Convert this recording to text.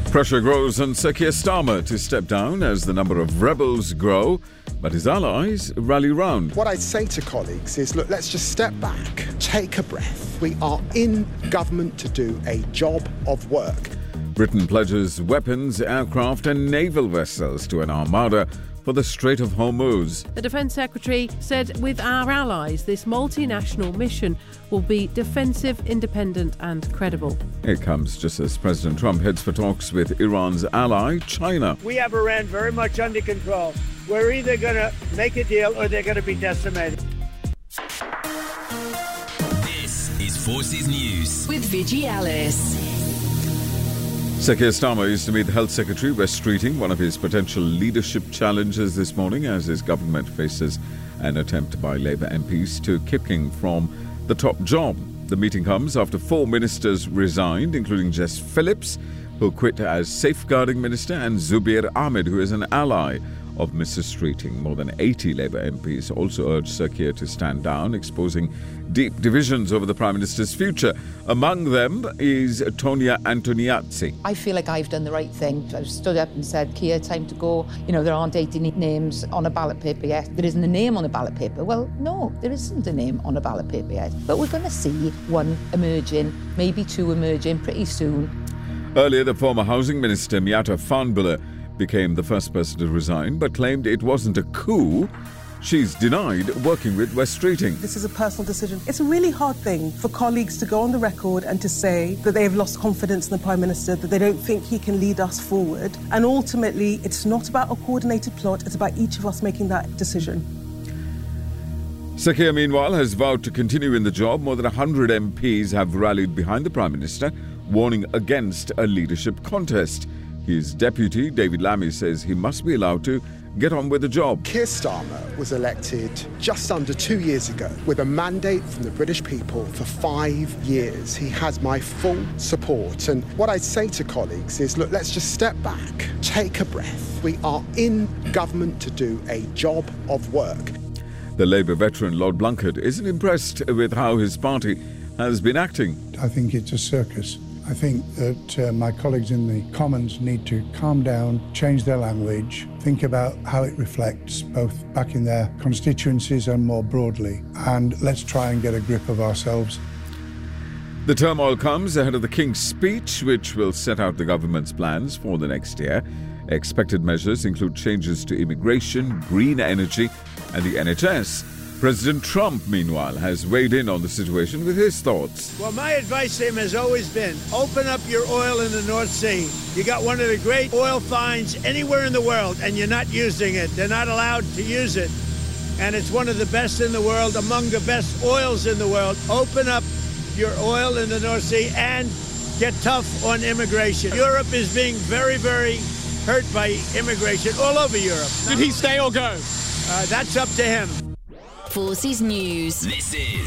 Pressure grows on Sir Keir Starmer to step down as the number of rebels grow, but his allies rally round. What I'd say to colleagues is, look, let's just step back, take a breath. We are in government to do a job of work. Britain pledges weapons, aircraft and naval vessels to an armada for the Strait of Hormuz. The Defence Secretary said with our allies, this multinational mission will be defensive, independent and credible. It comes just as President Trump heads for talks with Iran's ally, China. We have Iran very much under control. We're either going to make a deal or they're going to be decimated. This is Forces News with Vigi Alice. Sir Keir Starmer used to meet the Health Secretary, Wes Streeting, one of his potential leadership challenges this morning as his government faces an attempt by Labour MPs to kick him from the top job. The meeting comes after 4 ministers resigned, including Jess Phillips, who quit as Safeguarding Minister, and Zubair Ahmed, who is an ally of Mr. Streeting. More than 80 Labour MPs also urged Sir Keir to stand down, exposing deep divisions over the Prime Minister's future. Among them is Tonia Antoniazzi. I feel like I've done the right thing. I've stood up and said, Keir, time to go. You know, there aren't 80 names on a ballot paper yet. There isn't a name on a ballot paper. Well, no, there isn't a name on a ballot paper yet. But we're going to see one emerging, maybe 2 emerging pretty soon. Earlier, the former Housing Minister, Miatta Fahnbulleh, became the first person to resign, but claimed it wasn't a coup. She's denied working with Wes Streeting. This is a personal decision. It's a really hard thing for colleagues to go on the record and to say that they have lost confidence in the Prime Minister, that they don't think he can lead us forward. And ultimately, it's not about a coordinated plot, it's about each of us making that decision. Sir Keir, meanwhile, has vowed to continue in the job. More than 100 MPs have rallied behind the Prime Minister, warning against a leadership contest. His deputy, David Lammy, says he must be allowed to get on with the job. Keir Starmer was elected just under 2 years ago with a mandate from the British people for 5 years. He has my full support. And what I'd say to colleagues is, look, let's just step back, take a breath. We are in government to do a job of work. The Labour veteran, Lord Blunkett, isn't impressed with how his party has been acting. I think it's a circus. I think that my colleagues in the Commons need to calm down, change their language, think about how it reflects both back in their constituencies and more broadly, and let's try and get a grip of ourselves. The turmoil comes ahead of the King's speech, which will set out the government's plans for the next year. Expected measures include changes to immigration, green energy, and the NHS. President Trump, meanwhile, has weighed in on the situation with his thoughts. Well, my advice to him has always been, open up your oil in the North Sea. You got one of the great oil finds anywhere in the world, and you're not using it. They're not allowed to use it. And it's one of the best in the world, among the best oils in the world. Open up your oil in the North Sea and get tough on immigration. Europe is being very, very hurt by immigration all over Europe. Did he stay or go? That's up to him. Forces News. This is